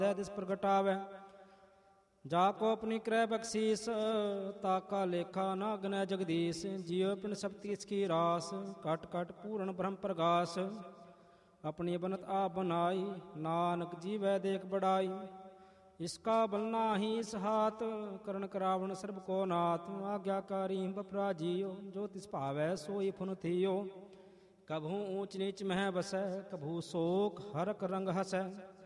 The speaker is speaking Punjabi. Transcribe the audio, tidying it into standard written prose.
ਦਿਸ ਪ੍ਰਗਟਾਵੈ। ਜਾ ਕੋ ਆਪਣੀ ਕਰੈ ਬਖਸ਼ੀਸ, ਤਾਕਾ ਲੇਖਾ ਨਾ ਗਨੈ ਜਗਦੀਸ਼। ਜਿਉ ਪਿਨ ਸਭ ਤੀਸ ਕੀ ਰਾਸ, ਕਟ ਕਟ ਪੂਰਨ ਬ੍ਰਹਮ ਪ੍ਰਗਾਸ। ਆਪਣੀ ਬਨਤ ਆਪ ਬਨਾਈ, ਨਾਨਕ ਜੀਵੈ ਦੇਖ ਬੜਾਈ। ਇਸਕਾ ਬਲਨਾ ਹੀ ਇਸ ਹਾਥ, ਕਰਨ ਕਰਾਵਣ ਸਰਬ ਕੋ ਨਾਥ। ਆਗਿਆਕਾਰੀ ਬਪਰਾ ਜੀਓ, ਜੋ ਤਿਸ ਭਾਵੈ ਸੋਈ ਫੁਨ ਥੀਓ। ਕਭੂ ਊਚ ਨੀਚ ਮਹਿ ਬਸੈ, ਕਭੂ ਸ਼ੋਕ ਹਰਕ ਰੰਗ ਹਸੈ।